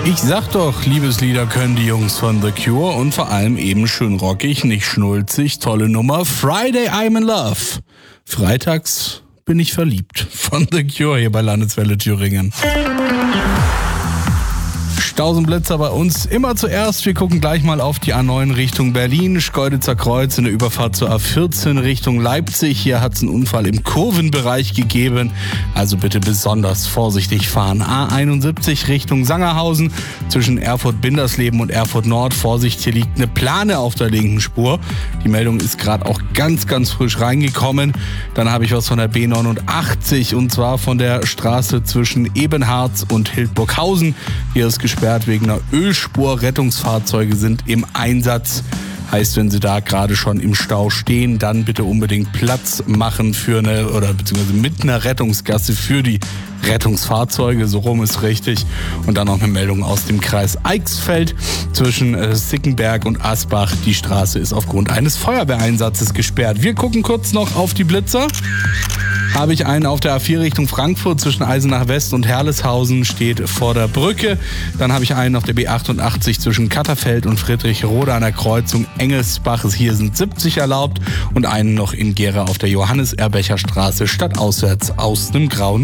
Ich sag doch, Liebeslieder können die Jungs von The Cure und vor allem eben schön rockig, nicht schnulzig, tolle Nummer. Friday I'm in Love. Freitags bin ich verliebt. Von The Cure hier bei Landeswelle Thüringen. Stausenblitzer bei uns immer zuerst. Wir gucken gleich mal auf die A9 Richtung Berlin. Schkeuditzer Kreuz in der Überfahrt zur A14 Richtung Leipzig. Hier hat es einen Unfall im Kurvenbereich gegeben. Also bitte besonders vorsichtig fahren. A71 Richtung Sangerhausen zwischen Erfurt-Bindersleben und Erfurt Nord. Vorsicht, hier liegt eine Plane auf der linken Spur. Die Meldung ist gerade auch ganz frisch reingekommen. Dann habe ich was von der B89 und zwar von der Straße zwischen Ebenharz und Hildburghausen. Hier ist gesperrt wegen einer Ölspur. Rettungsfahrzeuge sind im Einsatz. Heißt, wenn Sie da gerade schon im Stau stehen, dann bitte unbedingt Platz machen für beziehungsweise mit einer Rettungsgasse für die Rettungsfahrzeuge, so rum ist richtig. Und dann noch eine Meldung aus dem Kreis Eichsfeld zwischen Sickenberg und Asbach. Die Straße ist aufgrund eines Feuerwehreinsatzes gesperrt. Wir gucken kurz noch auf die Blitzer. Habe ich einen auf der A4 Richtung Frankfurt zwischen Eisenach West und Herleshausen, steht vor der Brücke. Dann habe ich einen auf der B88 zwischen Katterfeld und Friedrichroda an der Kreuzung Engelsbach. Hier sind 70 erlaubt und einen noch in Gera auf der Johannes-Erbecher-Straße stadtauswärts aus einem grauen